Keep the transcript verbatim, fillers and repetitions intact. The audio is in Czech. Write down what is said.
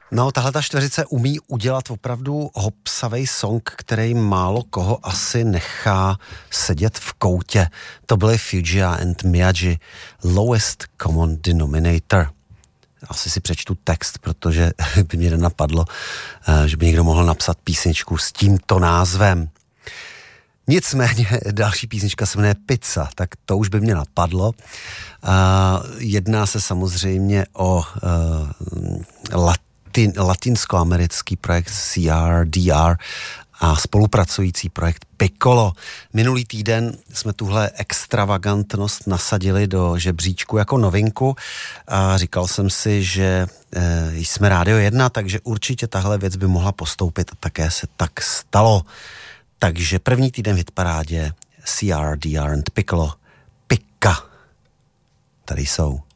No, tahle ta čtveřice umí udělat opravdu hopsavej song, který málo koho asi nechá sedět v koutě. To byly Fujiya and Miyagi, Lowest Common Denominator. Asi si přečtu text, protože by mě nenapadlo, že by někdo mohl napsat písničku s tímto názvem. Nicméně další písnička se jmenuje Pizza, tak to už by mě napadlo. Jedná se samozřejmě o latin, latinskoamerický projekt C R D R a spolupracující projekt Piccolo. Minulý týden jsme tuhle extravagantnost nasadili do žebříčku jako novinku a říkal jsem si, že e, jsme Rádio jedna, takže určitě tahle věc by mohla postoupit a také se tak stalo. Takže první týden v hitparádě C R D R and Piccolo. Pika. Tady jsou.